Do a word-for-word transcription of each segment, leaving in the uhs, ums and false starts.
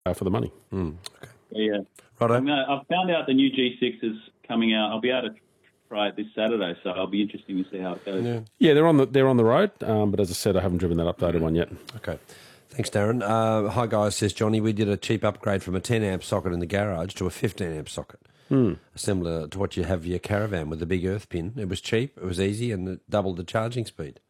uh, for the money. Mm. Okay. Yeah. Righto. I'm gonna, I've found out the new G six is coming out. I'll be able to try it this Saturday, so I'll be interesting to see how it goes. Yeah, yeah they're on the they're on the road, um, but as I said, I haven't driven that updated one yet. Okay. Thanks, Darren. Uh, hi, guys, says Johnny. We did a cheap upgrade from a ten amp socket in the garage to a fifteen amp socket. Mm. Similar to what you have for your caravan with the big earth pin. It was cheap, it was easy, and it doubled the charging speed.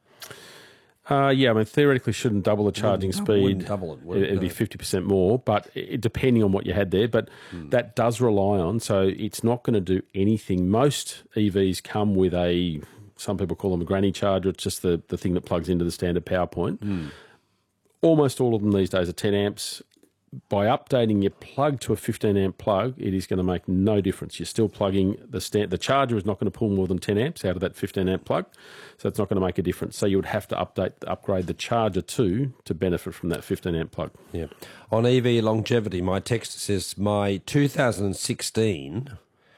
Uh, yeah, I mean, theoretically shouldn't double the charging Wouldn't speed. Wouldn't double it, would it? It'd No. be fifty percent more, but it, depending on what you had there. But Mm. that does rely on, so it's not going to do anything. Most E Vs come with a, some people call them a granny charger. It's just the, the thing that plugs into the standard power point. Mm. Almost all of them these days are ten amps. By updating your plug to a fifteen amp plug, it is going to make no difference. You're still plugging the stand. The charger is not going to pull more than ten amps out of that fifteen amp plug, so it's not going to make a difference. So you would have to update, upgrade the charger too to benefit from that fifteen amp plug. Yeah. On E V longevity, my text says my two thousand sixteen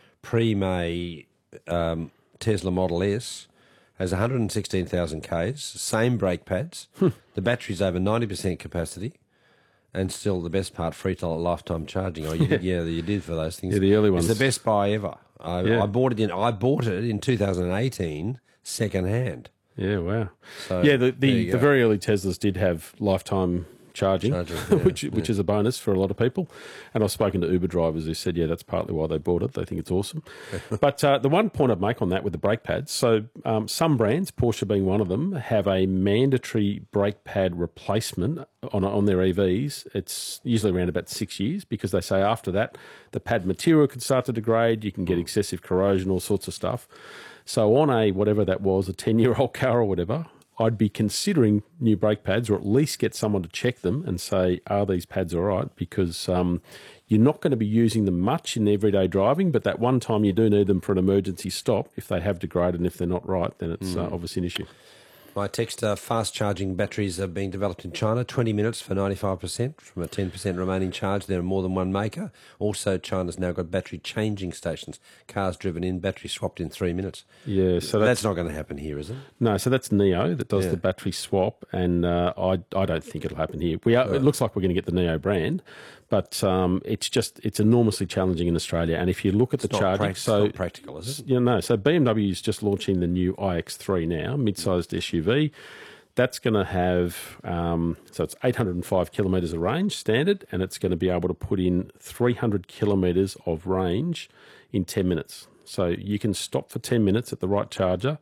pre-May um, Tesla Model S has one hundred sixteen thousand Ks, same brake pads, the battery's over ninety percent capacity. And still, the best part, free to lifetime charging. Oh, you did, yeah, you did for those things. Yeah, the early ones. It's the best buy ever. I, Yeah. I bought it in. I bought it in two thousand eighteen, second hand. Yeah, wow. So, yeah, the there the, you the go. very early Teslas did have lifetime charging, Charging, yeah, which which yeah. is a bonus for a lot of people. And I've spoken to Uber drivers who said, yeah, that's partly why they bought it. They think it's awesome. But uh, the one point I'd make on that with the brake pads, so um, some brands, Porsche being one of them, have a mandatory brake pad replacement on on their E Vs. It's usually around about six years because they say after that, the pad material can start to degrade, you can get excessive corrosion, all sorts of stuff. So on a, whatever that was, a ten-year-old car or whatever, I'd be considering new brake pads, or at least get someone to check them and say, are these pads all right? Because um, you're not going to be using them much in everyday driving, but that one time you do need them for an emergency stop, if they have degraded and if they're not right, then it's uh, obviously an issue. My text, uh, fast charging batteries are being developed in China, twenty minutes for ninety-five percent from a ten percent remaining charge. There are more than one maker. Also, China's now got battery changing stations. Cars driven in, battery swapped in three minutes. Yeah, so that's, that's, not going to happen here, is it? no, so that's Neo that does Yeah. the battery swap, and uh, I I don't think it'll happen here. We are, Right. It looks like we're going to get the Neo brand, but um, it's just it's enormously challenging in Australia. And if you look at It's the not, charging, prac- so it's not practical, is it? you know, so B M W is just launching the new i X three now, mid-sized S U V. That's going to have, um, so it's eight hundred five kilometres of range standard, and it's going to be able to put in three hundred kilometres of range in ten minutes. So you can stop for ten minutes at the right charger.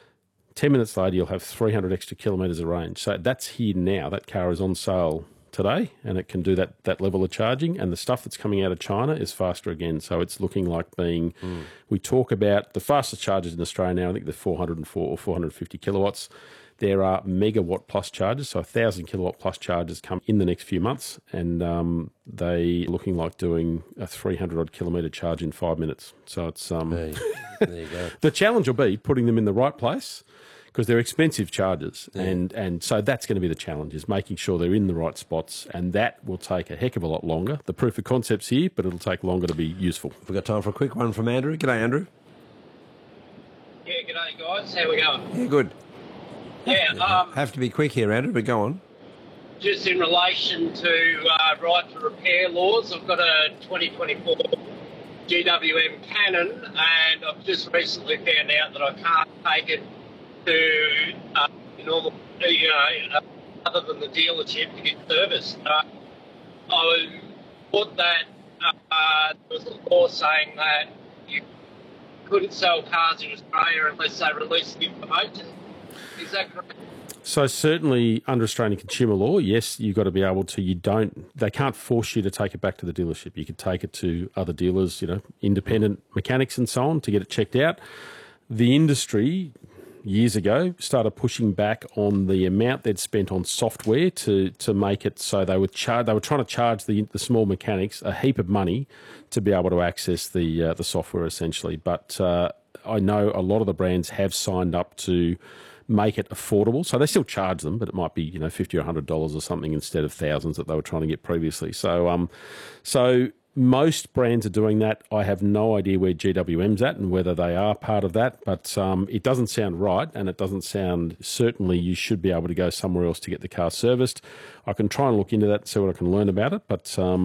ten minutes later, you'll have three hundred extra kilometres of range. So that's here now. That car is on sale today, and it can do that that level of charging. And the stuff that's coming out of China is faster again. So it's looking like being, mm. we talk about the fastest chargers in Australia now, I think they're four hundred four or four hundred fifty kilowatts. There are megawatt plus chargers, so one thousand kilowatt plus chargers come in the next few months, and um, they looking like doing a three hundred odd kilometre charge in five minutes. So it's um, There, there you go. the challenge will be putting them in the right place, because they're expensive chargers, Yeah. and, and so that's going to be the challenge, is making sure they're in the right spots, and that will take a heck of a lot longer. The proof of concept's here, but it'll take longer to be useful. We've got time for a quick one from Andrew. G'day, Andrew. Yeah, g'day guys. How we going? Yeah, good. Yeah, um, Have to be quick here, Andrew, but go on. just in relation to uh, right to repair laws, I've got a twenty twenty-four G W M Canon, and I've just recently found out that I can't take it to uh, normal, you know, uh, other than the dealership to get serviced. Uh, I thought that uh, there was a law saying that you couldn't sell cars in Australia unless they released the information. Is that correct? So certainly under Australian consumer law, yes, you've got to be able to, you don't, they can't force you to take it back to the dealership. You could take it to other dealers, you know, independent mechanics and so on to get it checked out. The industry, years ago, started pushing back on the amount they'd spent on software to to make it so they would charge. They were trying to charge the the small mechanics a heap of money to be able to access the uh, the software, essentially. But uh, I know a lot of the brands have signed up to make it affordable, so they still charge them, but it might be, you know, fifty or a hundred dollars or something instead of thousands that they were trying to get previously. So, um, so. Most brands are doing that. I have no idea where G W M's at and whether they are part of that, but um, it doesn't sound right, and it doesn't sound, certainly you should be able to go somewhere else to get the car serviced. I can try and look into that and see what I can learn about it, but um,